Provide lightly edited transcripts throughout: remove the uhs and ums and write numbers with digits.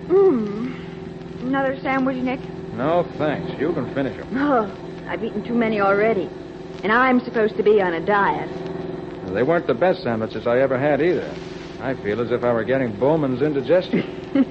Another sandwich, Nick? No, thanks. You can finish them. Oh, I've eaten too many already. And I'm supposed to be on a diet. They weren't the best sandwiches I ever had either. I feel as if I were getting Bowman's indigestion.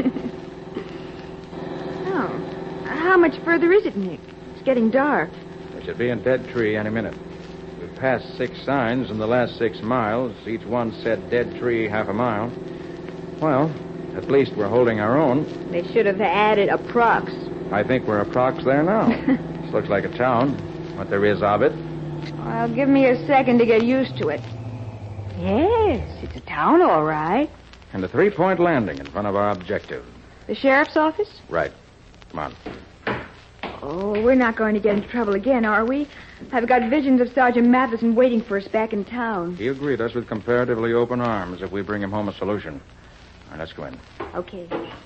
Oh. How much further is it, Nick? It's getting dark. We should be in Dead Tree any minute. We've passed 6 signs in the last 6 miles. Each one said Dead Tree half a mile. Well, at least we're holding our own. They should have added approx. I think we're approx there now. This looks like a town. What there is of it. Well, give me a second to get used to it. Yes, it's a town, all right. And a 3-point landing in front of our objective. The sheriff's office? Right. Come on. Oh, we're not going to get into trouble again, are we? I've got visions of Sergeant Matheson waiting for us back in town. He'll greet us with comparatively open arms if we bring him home a solution. All right, let's go in. Okay.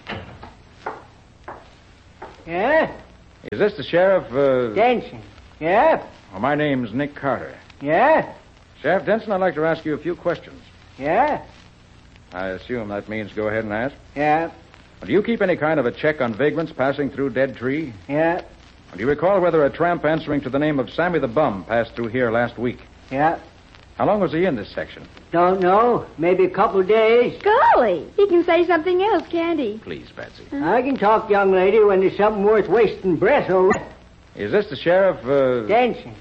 Yeah? Is this the sheriff, Denson. Yeah? Well, my name's Nick Carter. Yeah? Sheriff Denson, I'd like to ask you a few questions. Yeah? I assume that means go ahead and ask. Yeah? Do you keep any kind of a check on vagrants passing through Dead Tree? Yeah? Do you recall whether a tramp answering to the name of Sammy the Bum passed through here last week? Yeah? How long was he in this section? Don't know. Maybe a couple of days. Golly, he can say something else, can't he? Please, Patsy. I can talk, young lady, when there's something worth wasting breath over. Is this the sheriff, Denson.